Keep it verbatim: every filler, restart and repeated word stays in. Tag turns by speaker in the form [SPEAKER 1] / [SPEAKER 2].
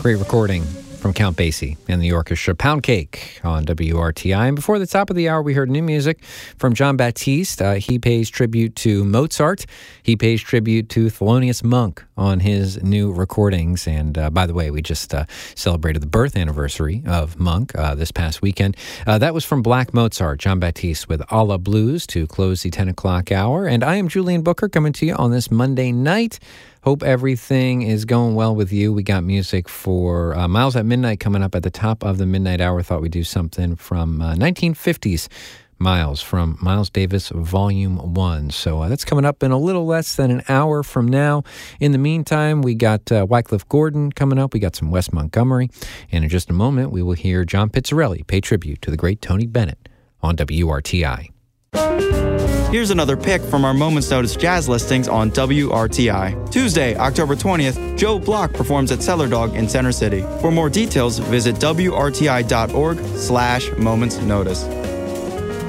[SPEAKER 1] Great recording from Count Basie and the orchestra, Pound Cake on W R T I. And before the top of the hour, we heard new music from Jon Batiste. Uh, he pays tribute to Mozart. He pays tribute to Thelonious Monk on his new recordings. And uh, by the way, we just uh, celebrated the birth anniversary of Monk uh, this past weekend. Uh, that was from Black Mozart, Jon Batiste with A La Blues to close the ten o'clock hour. And I am Julian Booker coming to you on this Monday night. Hope everything is going well with you. We got music for uh, Miles at Midnight coming up at the top of the midnight hour. Thought we'd do something from uh, nineteen fifties Miles, from Miles Davis Volume one. So uh, that's coming up in a little less than an hour from now. In the meantime, we got uh, Wycliffe Gordon coming up. We got some Wes Montgomery. And in just a moment, we will hear John Pizzarelli pay tribute to the great Tony Bennett on W R T I.
[SPEAKER 2] Here's another pick from our Moments Notice jazz listings on W R T I. Tuesday, October twentieth, Joe Block performs at Cellar Dog in Center City. For more details, visit W R T I dot org slash Moments Notice.